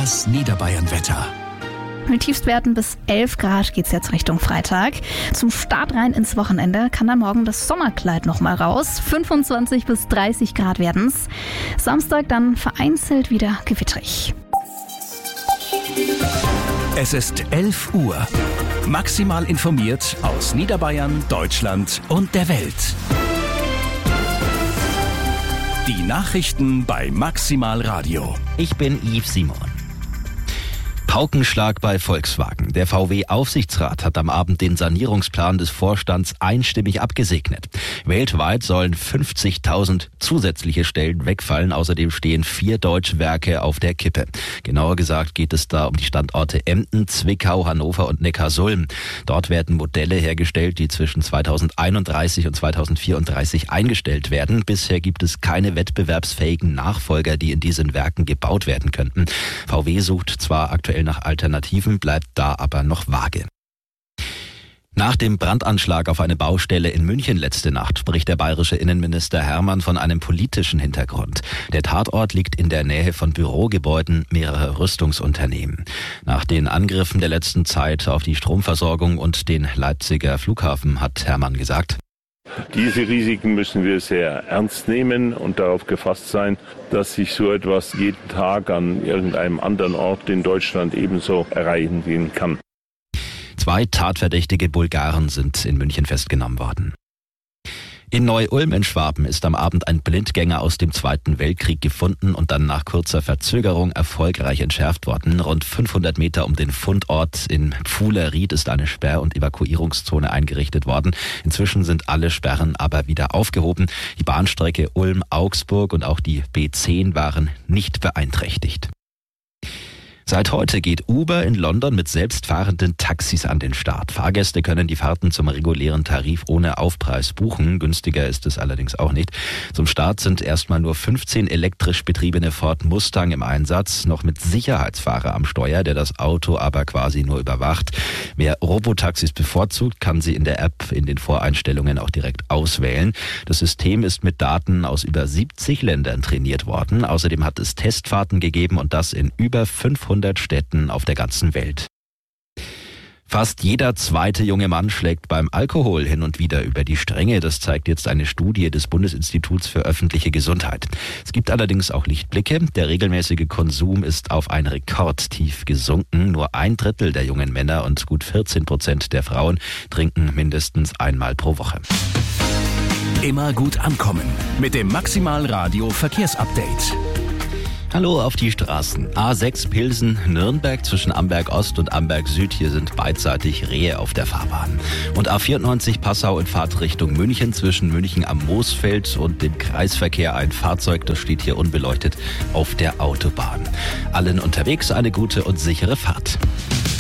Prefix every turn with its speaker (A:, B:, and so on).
A: Das Niederbayern-Wetter.
B: Mit Tiefstwerten bis 11 Grad geht's jetzt Richtung Freitag. Zum Start rein ins Wochenende kann dann morgen das Sommerkleid nochmal raus. 25 bis 30 Grad werden's. Samstag dann vereinzelt wieder gewittrig.
A: Es ist 11 Uhr. Maximal informiert aus Niederbayern, Deutschland und der Welt. Die Nachrichten bei Maximal Radio.
C: Ich bin Yves Simon. Paukenschlag bei Volkswagen. Der VW-Aufsichtsrat hat am Abend den Sanierungsplan des Vorstands einstimmig abgesegnet. Weltweit sollen 50.000 zusätzliche Stellen wegfallen. Außerdem stehen 4 deutsche Werke auf der Kippe. Genauer gesagt geht es da um die Standorte Emden, Zwickau, Hannover und Neckarsulm. Dort werden Modelle hergestellt, die zwischen 2031 und 2034 eingestellt werden. Bisher gibt es keine wettbewerbsfähigen Nachfolger, die in diesen Werken gebaut werden könnten. VW sucht zwar aktuell nach Alternativen, bleibt da aber noch vage. Nach dem Brandanschlag auf eine Baustelle in München letzte Nacht spricht der bayerische Innenminister Hermann von einem politischen Hintergrund. Der Tatort liegt in der Nähe von Bürogebäuden mehrerer Rüstungsunternehmen. Nach den Angriffen der letzten Zeit auf die Stromversorgung und den Leipziger Flughafen hat Hermann gesagt:
D: Diese Risiken müssen wir sehr ernst nehmen und darauf gefasst sein, dass sich so etwas jeden Tag an irgendeinem anderen Ort in Deutschland ebenso ereignen kann.
C: 2 tatverdächtige Bulgaren sind in München festgenommen worden. In Neu-Ulm in Schwaben ist am Abend ein Blindgänger aus dem Zweiten Weltkrieg gefunden und dann nach kurzer Verzögerung erfolgreich entschärft worden. Rund 500 Meter um den Fundort in Pfuhleried ist eine Sperr- und Evakuierungszone eingerichtet worden. Inzwischen sind alle Sperren aber wieder aufgehoben. Die Bahnstrecke Ulm-Augsburg und auch die B10 waren nicht beeinträchtigt. Seit heute geht Uber in London mit selbstfahrenden Taxis an den Start. Fahrgäste können die Fahrten zum regulären Tarif ohne Aufpreis buchen. Günstiger ist es allerdings auch nicht. Zum Start sind erstmal nur 15 elektrisch betriebene Ford Mustang im Einsatz, noch mit Sicherheitsfahrer am Steuer, der das Auto aber quasi nur überwacht. Wer Robotaxis bevorzugt, kann sie in der App in den Voreinstellungen auch direkt auswählen. Das System ist mit Daten aus über 70 Ländern trainiert worden. Außerdem hat es Testfahrten gegeben und das in über 500 Städten auf der ganzen Welt. Fast jeder zweite junge Mann schlägt beim Alkohol hin und wieder über die Stränge. Das zeigt jetzt eine Studie des Bundesinstituts für öffentliche Gesundheit. Es gibt allerdings auch Lichtblicke. Der regelmäßige Konsum ist auf ein Rekordtief gesunken. Nur 1/3 der jungen Männer und gut 14% der Frauen trinken mindestens einmal pro Woche.
A: Immer gut ankommen mit dem Maximal Radio Verkehrsupdate.
C: Hallo auf die Straßen. A6 Pilsen-Nürnberg zwischen Amberg Ost und Amberg Süd. Hier sind beidseitig Rehe auf der Fahrbahn. Und A94 Passau in Fahrtrichtung München zwischen München am Moosfeld und dem Kreisverkehr ein Fahrzeug, das steht hier unbeleuchtet auf der Autobahn. Allen unterwegs eine gute und sichere Fahrt.